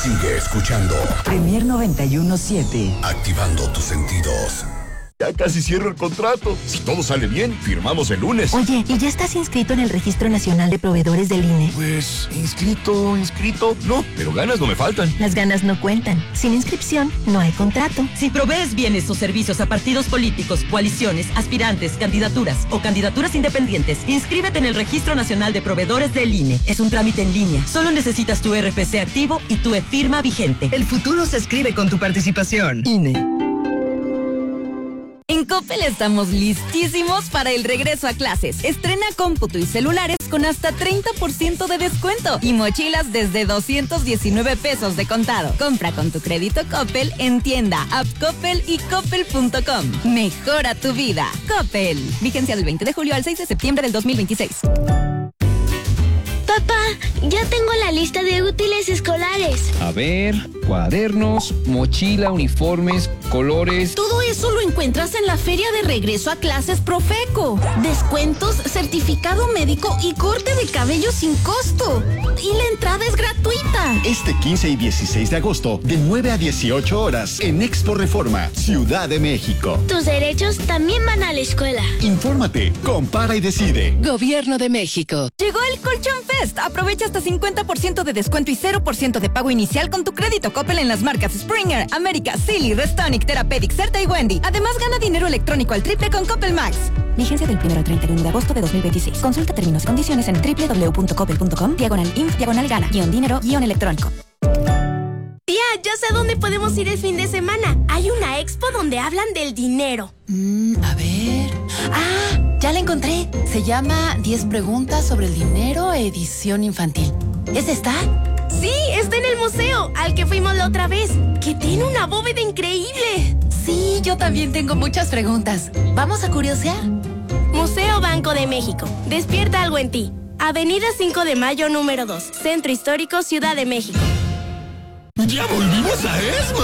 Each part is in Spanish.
Sigue escuchando Premier 91.7. Activando tus sentidos. Ya casi cierro el contrato. Si todo sale bien, firmamos el lunes. Oye, ¿y ya estás inscrito en el Registro Nacional de Proveedores del INE? Pues, inscrito, no, pero ganas no me faltan. Las ganas no cuentan. Sin inscripción, no hay contrato. Si provees bienes o servicios a partidos políticos, coaliciones, aspirantes, candidaturas o candidaturas independientes, inscríbete en el Registro Nacional de Proveedores del INE. Es un trámite en línea. Solo necesitas tu RFC activo y tu e-firma vigente. El futuro se escribe con tu participación. INE. En Coppel estamos listísimos para el regreso a clases. Estrena cómputo y celulares con hasta 30% de descuento y mochilas desde 219 pesos de contado. Compra con tu crédito Coppel en tienda, app Coppel y coppel.com. Mejora tu vida. Coppel. Vigencia del 20 de julio al 6 de septiembre del 2026. Papá, ya tengo la lista de útiles escolares. A ver, cuadernos, mochila, uniformes, colores. Todo eso lo encuentras en la Feria de Regreso a Clases Profeco. Descuentos, certificado médico y corte de cabello sin costo. Y la entrada es gratuita. Este 15 y 16 de agosto, de 9 a 18 horas, en Expo Reforma, Ciudad de México. Tus derechos también van a la escuela. Infórmate, compara y decide. Gobierno de México. Llegó el Colchón Fest. Aprovecha hasta 50% de descuento y 0% de pago inicial con tu crédito Coppel en las marcas Springer, América, Silly, Restonic, Therapeutic, Certa y Wendy. Además, gana dinero electrónico al triple con Coppel Max. Vigencia del 1 al 31 de agosto de 2026. Consulta términos y condiciones en www.coppel.com/inf/gana-dinero-electrónico. Tía, ya sé dónde podemos ir el fin de semana. Hay una expo donde hablan del dinero. A ver. Ya la encontré. Se llama 10 preguntas sobre el dinero, edición infantil. ¿Es esta? Sí, está en el museo, al que fuimos la otra vez, que tiene una bóveda increíble. Sí, yo también tengo muchas preguntas. ¿Vamos a curiosear? Museo Banco de México. Despierta algo en ti. Avenida 5 de Mayo, número 2. Centro Histórico, Ciudad de México. ¡Ya volvimos a ESMA!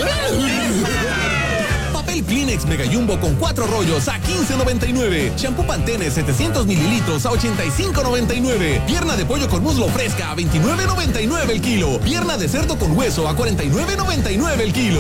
Papel Kleenex Mega Jumbo con 4 rollos a $15.99. Shampoo Pantene 700 mililitros a $85.99. Pierna de pollo con muslo fresca a $29.99 el kilo. Pierna de cerdo con hueso a $49.99 el kilo.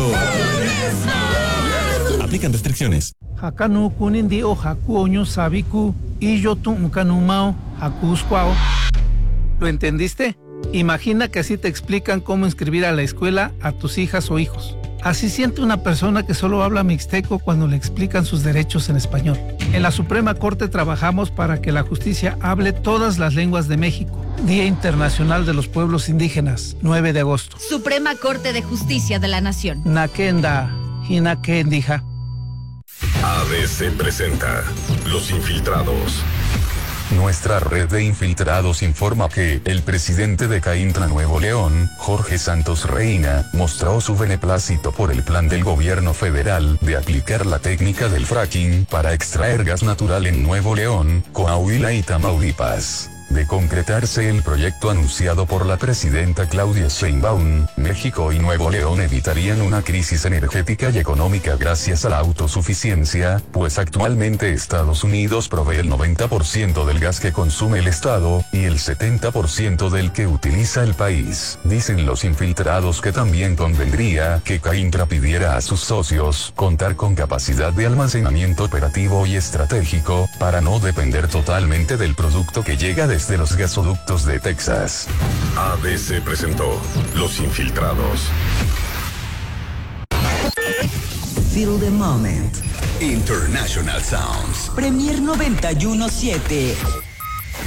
Aplican restricciones. Hakanu kunindi o hakuoño sabiku y yo tuncanumao hakuscuao. ¿Lo entendiste? Imagina que así te explican cómo inscribir a la escuela a tus hijas o hijos. Así siente una persona que solo habla mixteco cuando le explican sus derechos en español. En la Suprema Corte trabajamos para que la justicia hable todas las lenguas de México. Día Internacional de los Pueblos Indígenas, 9 de agosto. Suprema Corte de Justicia de la Nación. Nakenda, Hinakendija. ABC presenta Los Infiltrados. Nuestra red de infiltrados informa que el presidente de Caintra Nuevo León, Jorge Santos Reina, mostró su beneplácito por el plan del gobierno federal de aplicar la técnica del fracking para extraer gas natural en Nuevo León, Coahuila y Tamaulipas. De concretarse el proyecto anunciado por la presidenta Claudia Sheinbaum, México y Nuevo León evitarían una crisis energética y económica gracias a la autosuficiencia, pues actualmente Estados Unidos provee el 90% del gas que consume el estado, y el 70% del que utiliza el país. Dicen los infiltrados que también convendría que Caintra pidiera a sus socios contar con capacidad de almacenamiento operativo y estratégico, para no depender totalmente del producto que llega desde los gasoductos de Texas. ABC presentó Los Infiltrados. Feel the moment. International Sounds. Premier 91.7.